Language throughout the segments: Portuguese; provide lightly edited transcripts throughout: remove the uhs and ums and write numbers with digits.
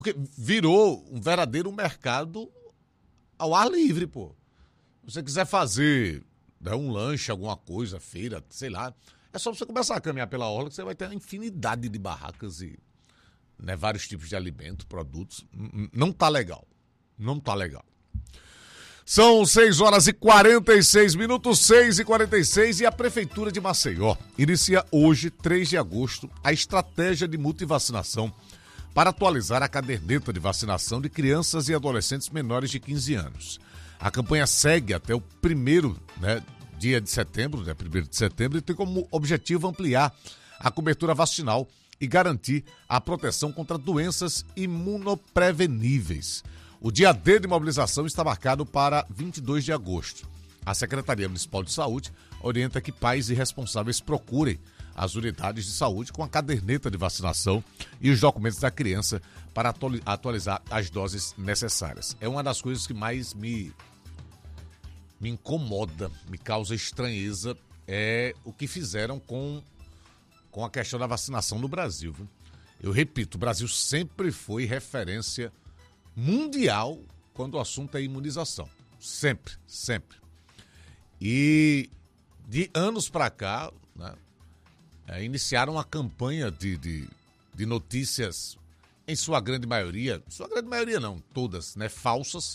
Porque virou um verdadeiro mercado ao ar livre, pô. Se você quiser fazer, né, um lanche, alguma coisa, feira, sei lá, é só você começar a caminhar pela orla que você vai ter uma infinidade de barracas e, né, vários tipos de alimento, produtos. Não tá legal. Não tá legal. São 6h46, 6h46, e a Prefeitura de Maceió inicia hoje, 3 de agosto, a estratégia de multivacinação para atualizar a caderneta de vacinação de crianças e adolescentes menores de 15 anos. A campanha segue até o primeiro, dia de setembro, 1º de setembro, e tem como objetivo ampliar a cobertura vacinal e garantir a proteção contra doenças imunopreveníveis. O dia D de mobilização está marcado para 22 de agosto. A Secretaria Municipal de Saúde orienta que pais e responsáveis procurem as unidades de saúde com a caderneta de vacinação e os documentos da criança para atualizar as doses necessárias. É uma das coisas que mais me incomoda, me causa estranheza, é o que fizeram com a questão da vacinação no Brasil. Viu? Eu repito, o Brasil sempre foi referência mundial quando o assunto é imunização. Sempre, sempre. E de anos para cá, iniciaram uma campanha de notícias, em sua grande maioria não, todas, falsas,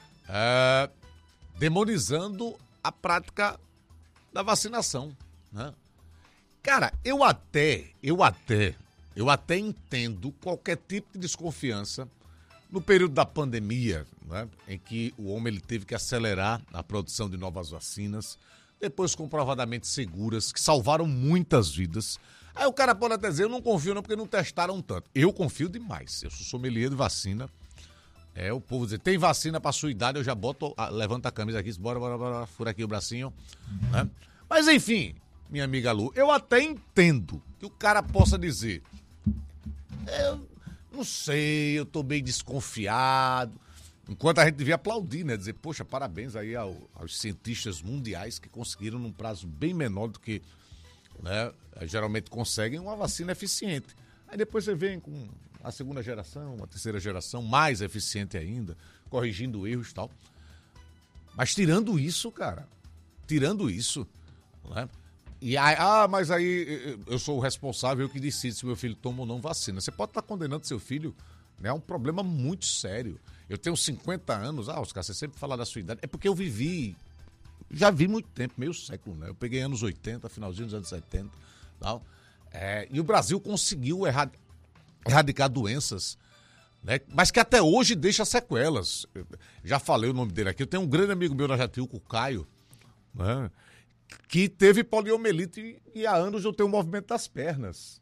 demonizando a prática da vacinação, né? Cara, eu até entendo qualquer tipo de desconfiança no período da pandemia, em que o homem ele teve que acelerar a produção de novas vacinas, depois comprovadamente seguras, que salvaram muitas vidas. Aí o cara pode até dizer, eu não confio não, porque não testaram tanto. Eu confio demais, eu sou sommelier de vacina. O povo diz, tem vacina pra sua idade, eu já boto, levanta a camisa aqui, bora, fura aqui o bracinho. Né? Mas enfim, minha amiga Lu, eu até entendo que o cara possa dizer, eu não sei, eu tô bem desconfiado. Enquanto a gente devia aplaudir, dizer, poxa, parabéns aí aos cientistas mundiais que conseguiram num prazo bem menor do que, geralmente conseguem uma vacina eficiente. Aí depois você vem com a segunda geração, a terceira geração, mais eficiente ainda, corrigindo erros e tal. Mas tirando isso, cara, E aí, mas aí eu sou o responsável, eu que decido se meu filho toma ou não vacina. Você pode estar condenando seu filho, é um problema muito sério. Eu tenho 50 anos, Oscar, você sempre fala da sua idade. É porque eu já vi muito tempo, meio século, Eu peguei anos 80, finalzinho dos anos 70, tal. E o Brasil conseguiu erradicar doenças, mas que até hoje deixa sequelas. Eu já falei o nome dele aqui. Eu tenho um grande amigo meu na Jatiuca, o Caio, que teve poliomielite e há anos não tem o movimento das pernas.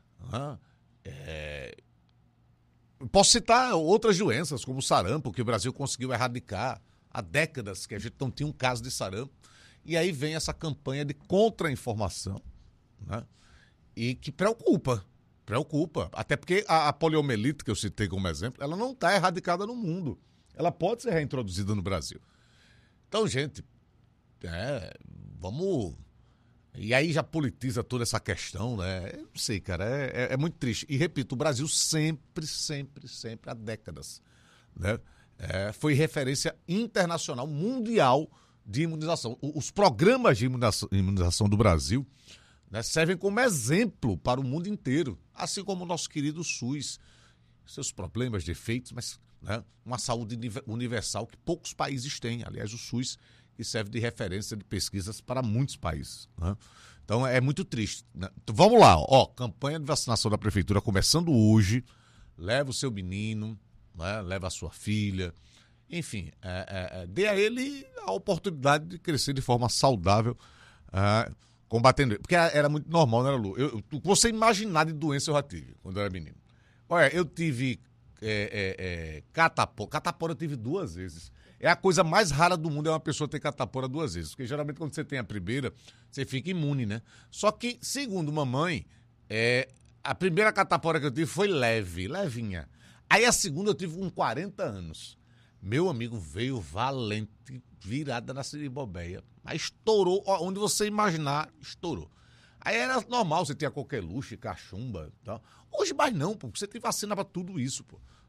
Posso citar outras doenças, como o sarampo, que o Brasil conseguiu erradicar há décadas, que a gente não tinha um caso de sarampo. E aí vem essa campanha de contra-informação, e que preocupa. Até porque a poliomielite, que eu citei como exemplo, ela não está erradicada no mundo. Ela pode ser reintroduzida no Brasil. Então, gente, vamos... E aí já politiza toda essa questão, Eu não sei, cara, é muito triste. E repito, o Brasil sempre, há décadas, foi referência internacional, mundial de imunização. Os programas de imunização do Brasil, servem como exemplo para o mundo inteiro, assim como o nosso querido SUS, seus problemas, defeitos, mas uma saúde universal que poucos países têm. Aliás, o SUS que serve de referência de pesquisas para muitos países. Então é muito triste. Então, vamos lá, campanha de vacinação da Prefeitura começando hoje. Leva o seu menino, leva a sua filha, enfim, dê a ele a oportunidade de crescer de forma saudável, combatendo. Porque era muito normal, né, Lu? Você imaginar de doença eu já tive quando eu era menino. Olha, eu tive catapora. Catapora eu tive 2 vezes. É a coisa mais rara do mundo, uma pessoa ter catapora 2 vezes. Porque geralmente quando você tem a primeira, você fica imune, Só que, segundo mamãe, a primeira catapora que eu tive foi levinha. Aí a segunda eu tive com 40 anos. Meu amigo veio valente, virada na siribobeia. Mas estourou, onde você imaginar, estourou. Aí era normal, você tinha coqueluche, cachumba e tal. Hoje mais não, pô, você tem vacina pra tudo isso, pô.